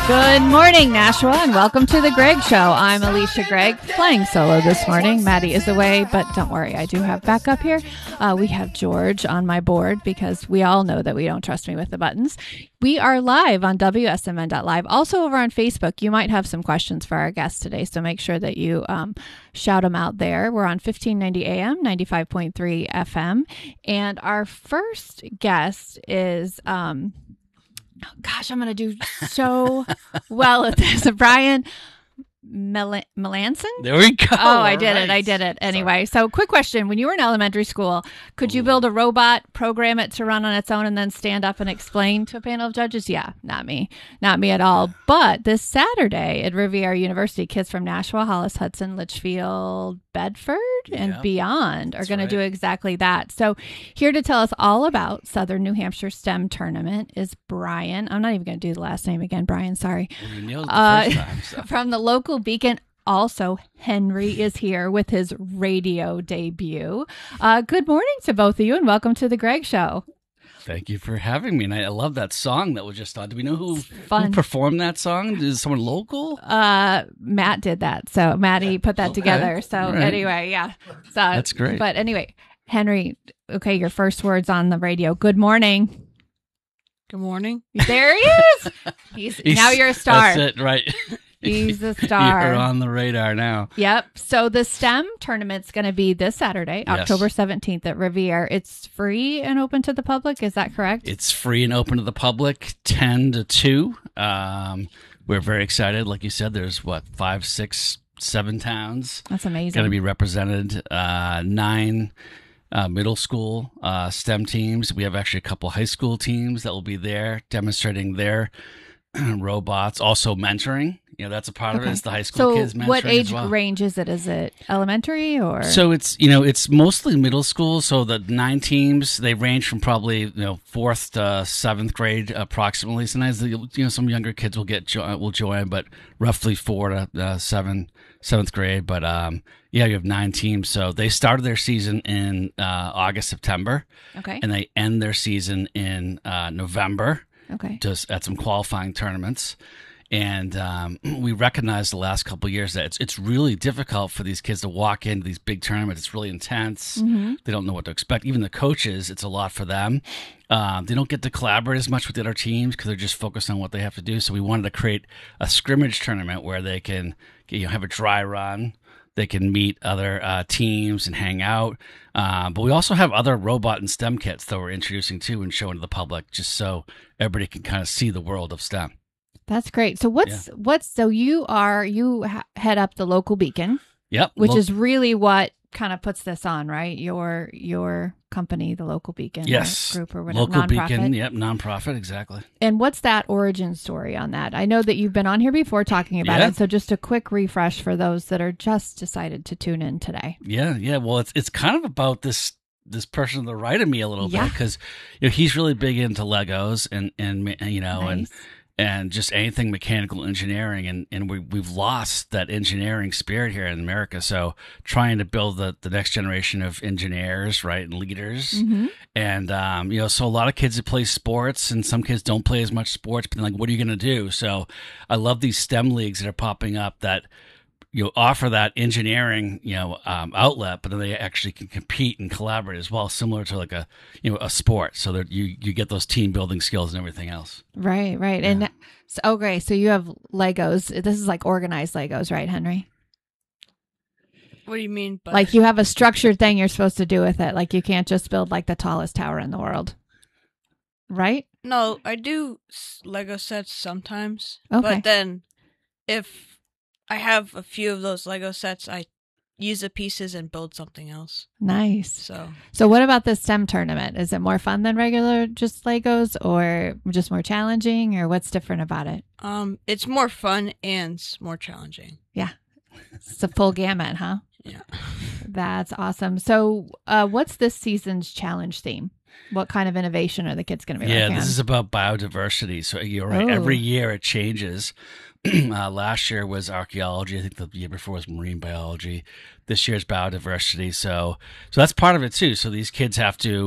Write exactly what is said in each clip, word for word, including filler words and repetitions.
Good morning, Nashua, and welcome to The Greg Show. I'm Alicia Gregg, playing solo this morning. Maddie is away, but don't worry, I do have backup here. Uh, we have George on my board because we all know that we don't trust me with the buttons. We are live on W S M N dot live. Also over on Facebook, you might have some questions for our guests today, so make sure that you um, shout them out there. We're on fifteen ninety A M, ninety-five point three F M, and our first guest is... Um, Oh, gosh, I'm going to do so well at this. Brian Mel- Melanson? There we go. Oh, I did right. it. I did it. Anyway, Sorry. So quick question. When you were in elementary school, could you build a robot, program it to run on its own, and then stand up and explain to a panel of judges? Yeah, not me. Not me at all. But this Saturday at Riviera University, kids from Nashua, Hollis, Hudson, Litchfield, Bedford, and yeah, beyond are going right. to do exactly that. So here to tell us all about Southern New Hampshire STEM Tournament is Brian. I'm not even going to do the last name again, Brian. Sorry. Well, you nailed it the uh, first time, so. From the local Beacon. Also, Henry is here with his radio debut. Uh, good morning to both of you, and welcome to The Greg Show. Thank you for having me. And I love that song that was just on. Do we know who, who performed that song? Is someone local? Uh, Matt did that. So Maddie put that okay. together. So right. anyway, yeah. So, That's great. But anyway, Henry, okay, your first words on the radio. Good morning. Good morning. There he is. He's, He's now you're a star. That's it, right. He's a star. You're on the radar now. Yep. So the STEM tournament's going to be this Saturday, yes. October seventeenth at Riviera. It's free and open to the public. Is that correct? It's free and open to the public, ten to two. Um, we're very excited. Like you said, there's what, five, six, seven towns. That's amazing. Going to be represented. Uh, nine uh, middle school uh, STEM teams. We have actually a couple high school teams that will be there demonstrating their robots. Also mentoring. You know, that's a part okay. of it. It's the high school so kids mentoring. So what age as well. range is it? Is it elementary or? So it's, you know, it's mostly middle school. So the nine teams, they range from probably, you know, fourth to seventh grade approximately. Sometimes, the, you know, some younger kids will get jo- will join, but roughly four to uh, seven, seventh grade. But um, yeah, you have nine teams. So they started their season in uh, August, September. Okay. And they end their season in uh, November. Okay. Just at some qualifying tournaments. And um, we recognized the last couple of years that it's it's really difficult for these kids to walk into these big tournaments. It's really intense. Mm-hmm. They don't know what to expect. Even the coaches, it's a lot for them. Um, they don't get to collaborate as much with the other teams because they're just focused on what they have to do. So we wanted to create a scrimmage tournament where they can, you know, have a dry run. They can meet other uh, teams and hang out. Uh, but we also have other robot and STEM kits that we're introducing too and showing to the public just so everybody can kind of see the world of STEM. That's great. So what's yeah. what's so you are you ha- head up the local Beacon. Yep. Which Lo- is really what kind of puts this on, right? Your your company, the local Beacon yes. group or whatever. Local nonprofit. Beacon, yep, nonprofit, exactly. And what's that origin story on that? I know that you've been on here before talking about yeah. it. So just a quick refresh for those that are just decided to tune in today. Yeah, yeah. Well, it's it's kind of about this this person to the right of me a little yeah. bit because you know he's really big into Legos and and you know nice. and. And just anything mechanical engineering, and, and we, we've lost that engineering spirit here in America. So trying to build the, the next generation of engineers, right, and leaders. Mm-hmm. And, um, you know, so a lot of kids that play sports, and some kids don't play as much sports, but then, like, what are you going to do? So I love these STEM leagues that are popping up that, you know, offer that engineering, you know, um, outlet, but then they actually can compete and collaborate as well, similar to like a, you know, a sport. So that you, you get those team building skills and everything else. Right, right. Yeah. And so, okay, so you have Legos. This is like organized Legos, right, Henry? What do you mean? By like you have a structured thing you're supposed to do with it. Like you can't just build like the tallest tower in the world, right? No, I do Lego sets sometimes. Okay. But then if I have a few of those Lego sets, I use the pieces and build something else. Nice. So, so what about the STEM tournament? Is it more fun than regular just Legos, or just more challenging, or what's different about it? Um, it's more fun and more challenging. Yeah. It's a full gamut, huh? Yeah. That's awesome. So uh, what's this season's challenge theme? What kind of innovation are the kids going to be yeah, working on? Yeah, this is about biodiversity. So you're right. Oh. Every year it changes. uh, last year was archaeology. I think the year before was marine biology. This year's biodiversity. So, so that's part of it too. So these kids have to,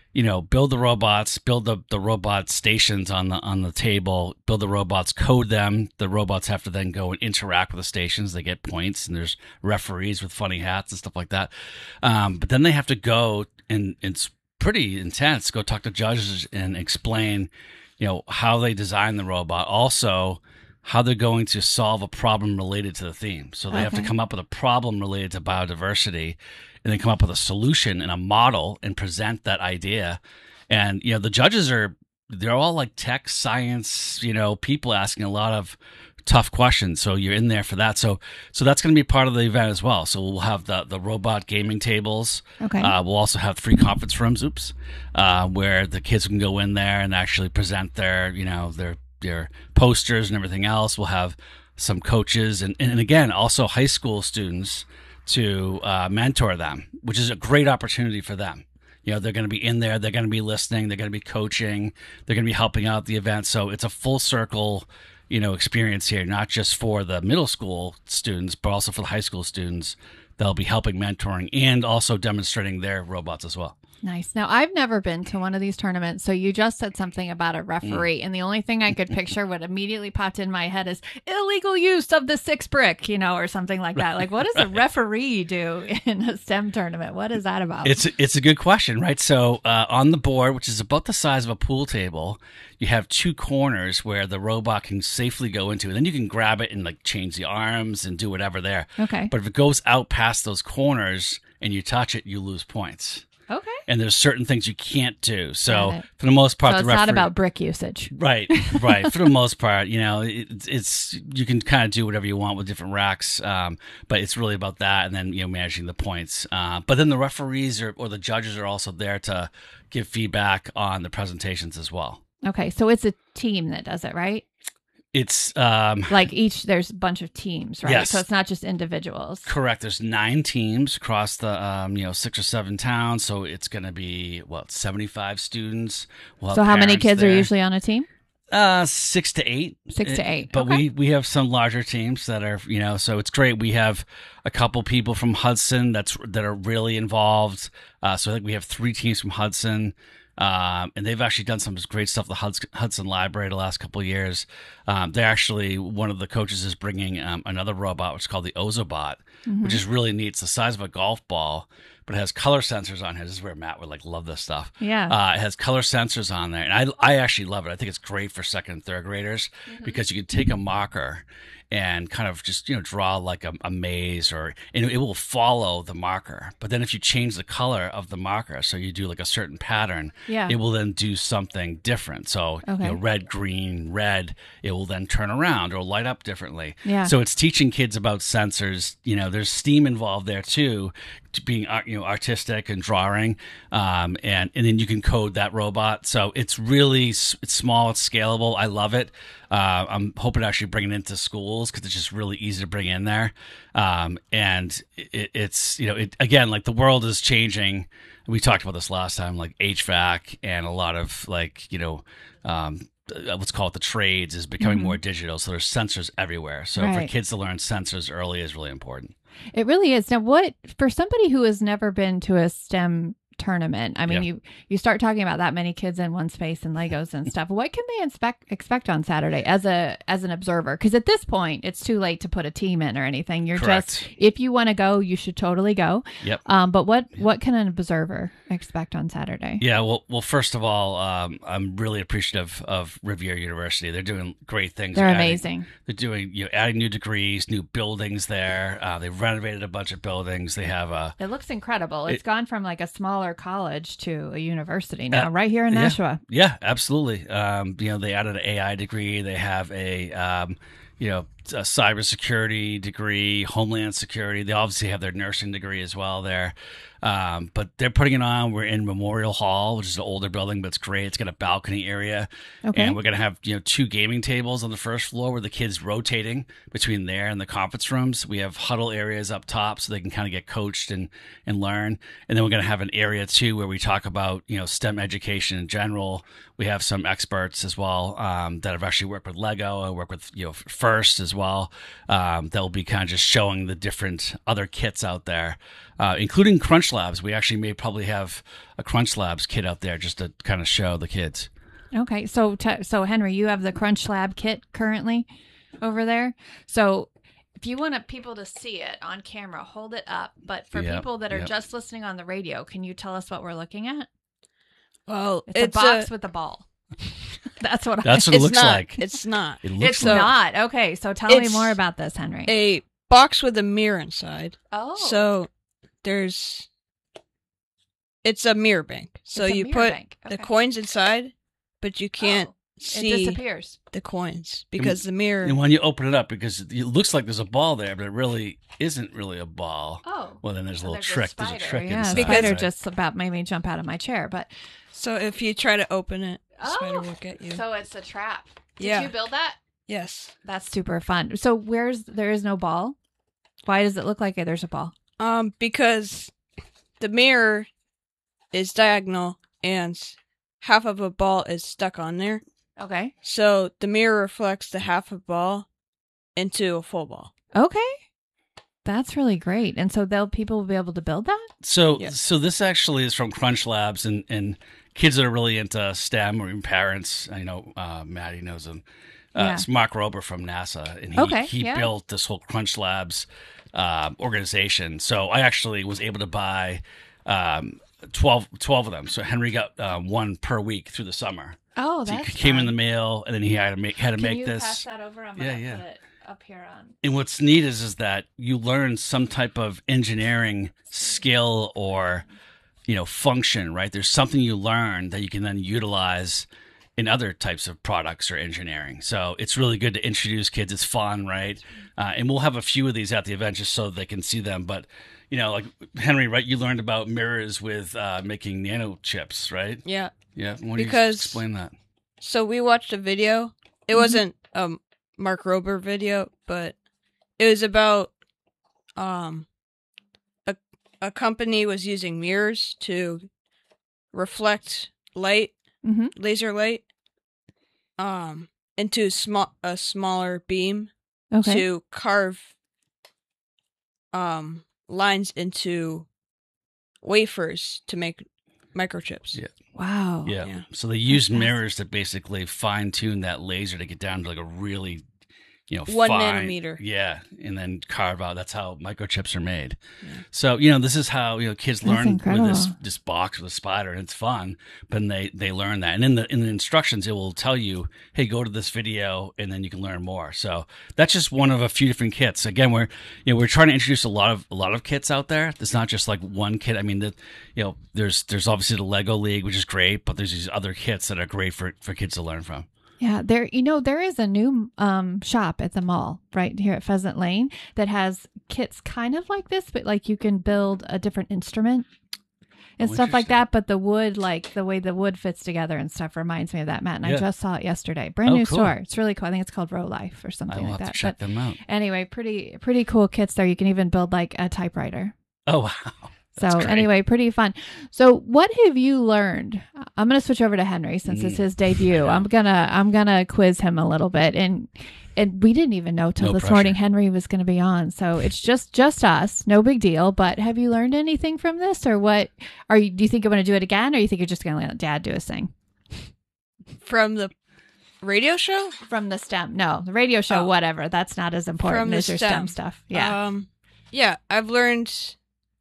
you know, build the robots, build the, the robot stations on the on the table, build the robots, code them. The robots have to then go and interact with the stations. They get points, and there's referees with funny hats and stuff like that. Um, but then they have to go, and it's pretty intense, go talk to judges and explain, you know, how they design the robot. Also, how they're going to solve a problem related to the theme. So they okay. have to come up with a problem related to biodiversity, and then come up with a solution and a model and present that idea. And, you know, the judges are, they're all like tech, science, you know, people asking a lot of tough questions. So you're in there for that. So so that's going to be part of the event as well. So we'll have the, the robot gaming tables. Okay. Uh, we'll also have three conference rooms, oops, uh, where the kids can go in there and actually present their, you know, their, their posters and everything else. We'll have some coaches and, and again, also high school students to uh, mentor them, which is a great opportunity for them. You know, they're going to be in there, they're going to be listening, they're going to be coaching, they're going to be helping out the event. So it's a full circle, you know, experience here, not just for the middle school students, but also for the high school students. They'll be helping mentoring and also demonstrating their robots as well. Nice. Now, I've never been to one of these tournaments, so you just said something about a referee, mm. and the only thing I could picture what immediately popped in my head is illegal use of the six brick, you know, or something like that. Like, what does right. a referee do in a STEM tournament? What is that about? It's it's a good question, right? So uh, on the board, which is about the size of a pool table, you have two corners where the robot can safely go into, and then you can grab it and like change the arms and do whatever there. Okay. But if it goes out past those corners and you touch it, you lose points. Okay. And there's certain things you can't do. So for the most part, so the it's referee, not about brick usage. Right, right. For the most part, you know, it, it's you can kind of do whatever you want with different racks, um, but it's really about that, and then you know managing the points. Uh, but then the referees are, or the judges are also there to give feedback on the presentations as well. Okay, so it's a team that does it, right? It's um, like each, there's a bunch of teams, right? Yes. So it's not just individuals. Correct. There's nine teams across the, um, you know, six or seven towns. So it's going to be, what, seventy-five students. We'll so how many kids there. are usually on a team? Uh, six to eight. Six to eight. But okay. we, we have some larger teams that are, you know, so it's great. We have a couple people from Hudson that's that are really involved. Uh, so I think we have three teams from Hudson. Um, and they've actually done some great stuff at the Hudson Library the last couple of years. Um, they're actually, one of the coaches is bringing um, another robot, which is called the Ozobot, mm-hmm. which is really neat. It's the size of a golf ball, but it has color sensors on here. This is where Matt would like love this stuff. Yeah. Uh, it has color sensors on there. And I, I actually love it. I think it's great for second and third graders mm-hmm. because you can take a marker and kind of just, you know, draw like a, a maze, or and it will follow the marker. But then if you change the color of the marker, so you do like a certain pattern, yeah. it will then do something different. So, okay. you know, red, green, red, it will then turn around or light up differently. Yeah. So it's teaching kids about sensors. You know, there's STEAM involved there too, to being, you know, artistic and drawing. Um, and, and then you can code that robot. So it's really, it's small, it's scalable. I love it. Uh, I'm hoping to actually bring it into schools because it's just really easy to bring in there. Um, and it, it's, you know, it again, like the world is changing. We talked about this last time, like H V A C and a lot of like, you know, um, let's call it the trades is becoming mm-hmm. more digital. So there's sensors everywhere. So right. for kids to learn sensors early is really important. It really is. Now, what, for somebody who has never been to a STEM tournament, I mean, yeah. you you start talking about that many kids in one space and Legos and stuff. What can they expect expect on Saturday as a as an observer? Because at this point, it's too late to put a team in or anything. You're Correct. just, if you want to go, you should totally go. Yep. Um, but what what can an observer expect on Saturday? Yeah. Well, well, first of all, um, I'm really appreciative of Rivier University. They're doing great things. They're, they're amazing. Adding, they're doing you know adding new degrees, new buildings there. Uh, they've renovated a bunch of buildings. They have a. It looks incredible. It's it, gone from like a smaller college to a university now, uh, right here in yeah, Nashua. Yeah, absolutely. Um, you know, they added an A I degree. They have a, um, you know, a cybersecurity degree, homeland security. They obviously have their nursing degree as well there. Um, but they're putting it on. We're in Memorial Hall, which is an older building, but it's great. It's got a balcony area. Okay. And we're going to have, you know, two gaming tables on the first floor where the kids rotating between there and the conference rooms. We have huddle areas up top so they can kind of get coached and, and learn. And then we're going to have an area too where we talk about, you know, STEM education in general We have some experts as well um, that have actually worked with Lego and work with you know First as well. Um, they'll be kind of just showing the different other kits out there, uh, including Crunch Labs. We actually may probably have a Crunch Labs kit out there just to kind of show the kids. Okay, so t- so Henry, you have the Crunch Lab kit currently over there. So if you want people to see it on camera, hold it up. But for Yep, people that are yep. just listening on the radio, can you tell us what we're looking at? Well, It's, it's a box a- with a ball. That's what That's I what it it's looks not. like. It's not. It looks It's like not. Okay, so tell me It's more about this, Henry. A box with a mirror inside. oh. So there's. It's a mirror bank. So It's a you mirror put bank. the Okay. coins inside, but you can't Oh, it see disappears. the coins because the mirror. And when you open it up, because it looks like there's a ball there, but it really isn't really a ball. Oh. Well, then there's a Oh, little there's trick. A There's a spider. trick yeah, inside. a spider right? just about made me jump out of my chair. But So if you try to open it, the oh, spider will get you. so it's a trap. Did Yeah. you build that? Yes. That's super fun. So where's there is no ball? Why does it look like there's a ball? Um, because the mirror is diagonal and half of a ball is stuck on there. Okay. So the mirror reflects the half of ball into a full ball. Okay. That's really great. And so they'll people will be able to build that? So, Yeah. so this actually is from Crunch Labs, and, and kids that are really into STEM or even parents. I know uh, Maddie knows him. Uh, Yeah. It's Mark Rober from NASA, and he Okay, he yeah. built this whole Crunch Labs uh, organization. So I actually was able to buy um, twelve, twelve of them. So Henry got uh, one per week through the summer. Oh, So that's it came in fun. the mail, and then he had to make had to Can make you this. pass that over? I'm Yeah, gonna yeah. put it up here on. And what's neat is is that you learn some type of engineering skill or you know function, right? There's something you learn that you can then utilize in other types of products or engineering. So it's really good to introduce kids. It's fun, right? Uh, and we'll have a few of these at the event just so they can see them. But you know, like Henry, right? You learned about mirrors with uh, making nano chips, right? Yeah. Yeah. Why don't Because- you explain that? So we watched a video. It Mhm. wasn't a Mark Rober video, but it was about um a a company was using mirrors to reflect light, Mm-hmm. laser light, um into small a smaller beam Okay. to carve um lines into wafers to make microchips. Yeah. Wow. Yeah. Yeah. So they use That's mirrors to basically fine tune that laser to get down to like a really, you know, One fine, nanometer. Yeah, and then carve out. That's how microchips are made. Yeah. So you know, this is how you know kids That's learn with this incredible. this box with a spider, and it's fun. But they they learn that, and in the in the instructions, it will tell you, hey, go to this video, and then you can learn more. So that's just one of a few different kits. Again, we're you know we're trying to introduce a lot of a lot of kits out there. It's not just like one kit. I mean, the you know there's there's obviously the Lego League, which is great, but there's these other kits that are great for for kids to learn from. Yeah, there. You know, there is a new um, shop at the mall right here at Pheasant Lane that has kits kind of like this, but like you can build a different instrument and Oh, stuff like interesting. that. But the wood, like the way the wood fits together and stuff, reminds me of that, Matt. And I Yeah. just saw it yesterday. Brand Oh, new cool. store. It's really cool. I think it's called Row Life or I something will like have that. to check But them out. anyway, pretty pretty cool kits there. You can even build like a typewriter. Oh wow. That's So great. anyway, pretty fun. So what have you learned? I'm going to switch over to Henry since it's Mm. his debut. I'm going to I'm going to quiz him a little bit, and and we didn't even know till No this pressure. morning Henry was going to be on. So it's just just us. No big deal, but have you learned anything from this, or what are you do you think you're going to do it again, or you think you're just going to let Dad do his thing? From the radio show? From the STEM. No, the radio show Oh. whatever. That's not as important From the as your STEM STEM. stuff. Yeah. Um, yeah, I've learned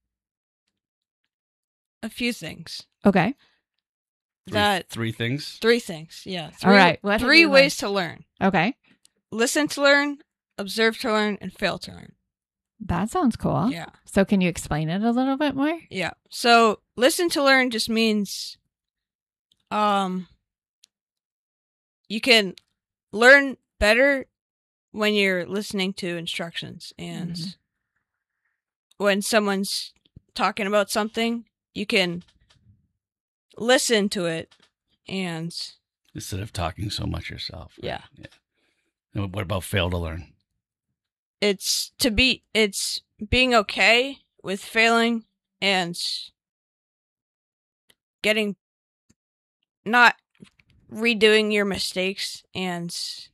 a few things. Okay. Three, That three things. three things. Yeah. Three, All right. What have three you ways to learn: Okay. listen to learn, observe to learn, and fail to learn. That sounds cool. Yeah. So can you explain it a little bit more? Yeah. So listen to learn just means um you can learn better when you're listening to instructions, and Mhm. when someone's talking about something, you can listen to it and Instead of talking so much yourself. right? yeah. Yeah. And what about fail to learn? It's to be it's being okay with failing and getting not redoing your mistakes and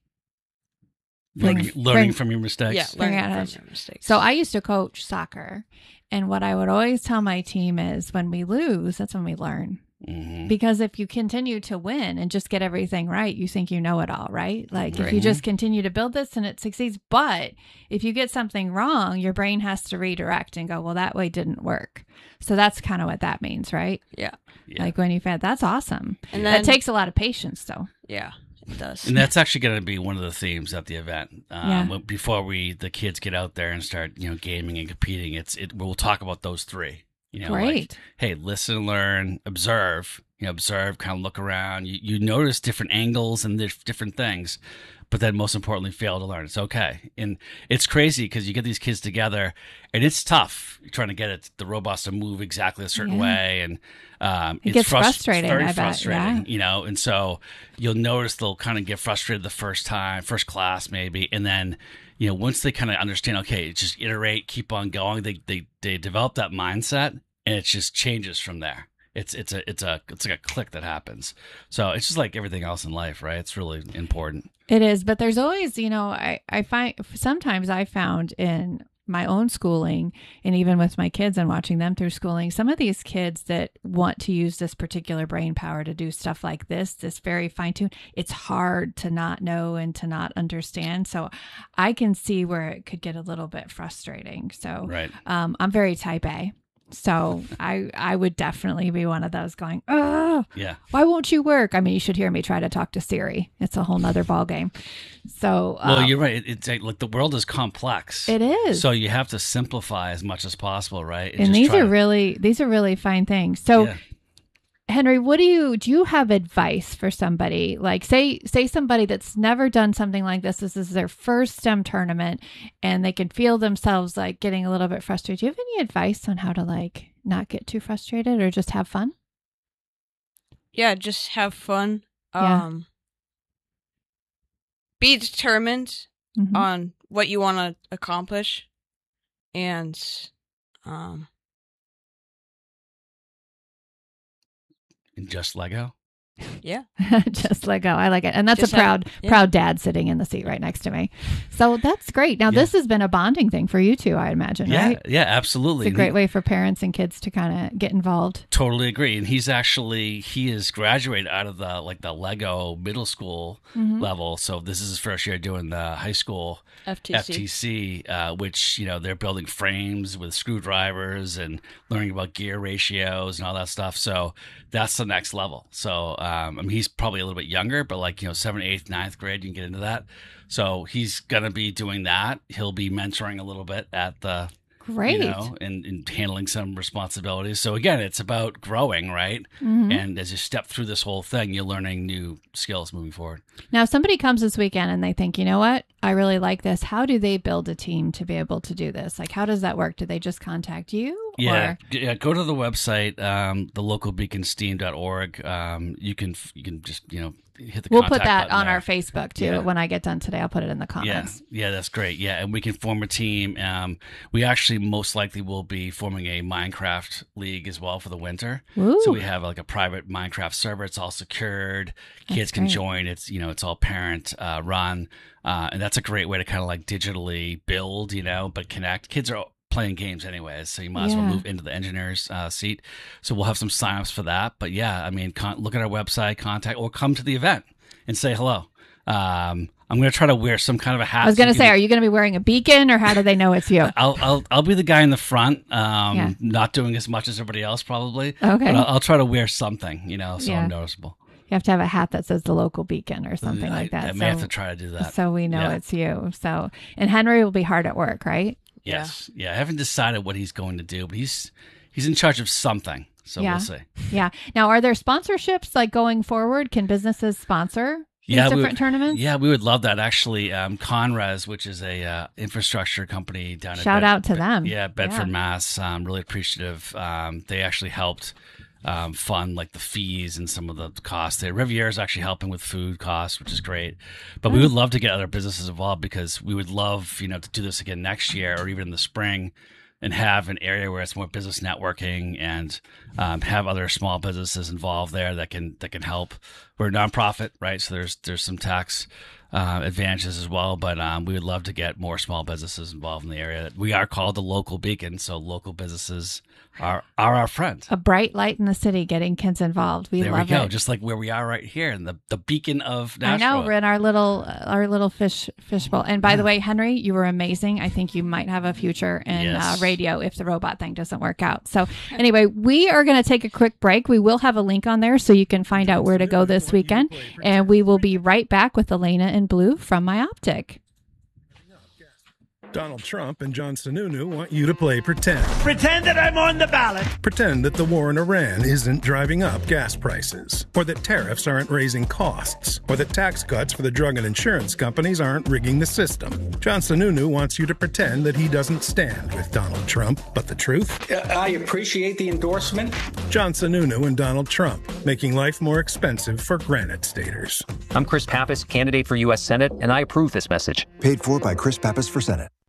Learning, Bring- learning bring- from your mistakes. yeah, Figuring learning out how from to- your mistakes. So I used to coach soccer, and what I would always tell my team is when we lose, that's when we learn. Mhm. Because if you continue to win and just get everything right, you think you know it all, right? Like if you Right. just continue to build this and it succeeds, but if you get something wrong, your brain has to redirect and go, well, that way didn't work. So that's kind of what that means, right? yeah, Yeah. Like when you've had, that's awesome. and That then takes a lot of patience though. yeah, it does. And that's actually going to be one of the themes at the event. Um, Yeah. when- Before we the kids get out there and start, you know, gaming and competing, it's it. We'll talk about those three. You know, like, Great. hey, listen, learn, observe. You know, observe, kind of look around. You you notice different angles and dif- different things, but then most importantly, fail to learn. It's okay, and it's crazy because you get these kids together, and it's tough trying to get it the robots to move exactly a certain Yeah. way, and um, It it's gets frus- frustrating, Very I bet, frustrating, yeah. you know. And so you'll notice they'll kind of get frustrated the first time, first class maybe, and then you know once they kind of understand, okay, just iterate, keep on going. They they they develop that mindset, and it just changes from there. It's it's a it's a it's like a click that happens. So it's just like everything else in life, right? It's really important. It is, but there's always, you know, I, I find sometimes I found in my own schooling and even with my kids and watching them through schooling, some of these kids that want to use this particular brain power to do stuff like this, this very fine tuned, it's hard to not know and to not understand. So I can see where it could get a little bit frustrating. So Right. um, I'm very type A. So I I would definitely be one of those going, oh, Yeah. why won't you work? I mean, you should hear me try to talk to Siri. It's a whole nother ball game. So Well, um, you're right. It- It's like, like the world is complex. it is. So you have to simplify as much as possible, right? and just these try are to- really these are really fine things. So Yeah. Henry, what do you do you have advice for somebody? Like say say somebody that's never done something like this. This is their first STEM tournament and they can feel themselves like getting a little bit frustrated. Do you have any advice on how to like not get too frustrated or just have fun? yeah, just have fun. Yeah. Um, be determined Mhm. on what you want to accomplish, and um, And just Lego. yeah, Just let go. I like it. And that's Just a have- proud, yeah. proud dad sitting in the seat right next to me. So that's great. Now, Yeah. this has been a bonding thing for you two, I imagine, Yeah. right? Yeah. Absolutely. It's a And great he- way for parents and kids to kind of get involved. Totally agree. And he's actually he is graduated out of the like the Lego middle school Mhm. level. So this is his first year doing the high school F T F C. T C, uh, which you know they're building frames with screwdrivers and learning about gear ratios and all that stuff. So that's the next level. So um, I mean, he's probably a little bit younger, but like you know, seventh, eighth, ninth grade, you can get into that. So he's gonna be doing that. He'll be mentoring a little bit at the Great. you know, and, and handling some responsibilities. So again, it's about growing, right? Mhm. And as you step through this whole thing, you're learning new skills moving forward. Now, if somebody comes this weekend and they think, you know what, I really like this. How do they build a team to be able to do this? Like, how does that work? Do they just contact you? Yeah, Or, g- yeah. Go to the website, um, the local beacon steam dot org. Um, you can you can just you know hit the. we'll put contact that button on there. our Facebook too. Yeah. When I get done today, I'll put it in the comments. Yeah, yeah, that's great. Yeah, and we can form a team. Um, we actually most likely will be forming a Minecraft league as well for the winter. Ooh. So we have like a private Minecraft server. It's all secured. Kids That's can great. join. It's you know it's all parent uh, run, uh, and that's a great way to kind of like digitally build, you know, but connect. Kids are playing games anyways, so you might as well Yeah. move into the engineer's uh, seat. So we'll have some signups for that. But yeah, I mean, con- look at our website, contact, or come to the event and say hello. Um, I'm going to try to wear some kind of a hat. I was going to so you say, can- are you going to be wearing a beacon or how do they know it's you? I'll I'll I'll be the guy in the front, um, Yeah. not doing as much as everybody else probably. Okay. But I'll, I'll try to wear something, you know, so Yeah. I'm noticeable. You have to have a hat that says the local beacon or something I, like that. I so, may have to try to do that. so we know Yeah. it's you. So, and Henry will be hard at work, right? Yes, yeah. I haven't decided what he's going to do, but he's he's in charge of something. So Yeah. we'll see. Yeah. Now, are there sponsorships like going forward? Can businesses sponsor these Yeah, we different would- tournaments? Yeah, we would love that. Actually, um, Conres, which is a uh, infrastructure company down Shout in out to them. Yeah, Bedford, Yeah. Mass. Um, really appreciative. Um, they actually helped um, fund like the fees and some of the costs. There, Riviera is actually helping with food costs, which is great. But we would love to get other businesses involved because we would love, you know, to do this again next year or even in the spring and have an area where it's more business networking and um, have other small businesses involved there that can that can help. We're a nonprofit, right? So there's there's some tax uh, advantages as well, but um, we would love to get more small businesses involved in the area. We are called the local beacon, so local businesses are are our friend. A bright light in the city, getting kids involved. We there love we go, it. just like where we are right here in the, the beacon of Nashua. I know, we're in our little our little fish fishbowl. And by the way, Henry, you were amazing. I think you might have a future in Yes. uh, radio if the robot thing doesn't work out. So anyway, we are going to take a quick break. We will have a link on there so you can find out where to go this weekend. And we will be right back with Elena in Blue from MyOptic. Donald Trump and John Sununu want you to play pretend. Pretend that I'm on the ballot. Pretend that the war in Iran isn't driving up gas prices, or that tariffs aren't raising costs, or that tax cuts for the drug and insurance companies aren't rigging the system. John Sununu wants you to pretend that he doesn't stand with Donald Trump, but the truth? I appreciate the endorsement. John Sununu and Donald Trump, making life more expensive for Granite Staters. I'm Chris Pappas, candidate for U S Senate, and I approve this message. Paid for by Chris Pappas for Senate.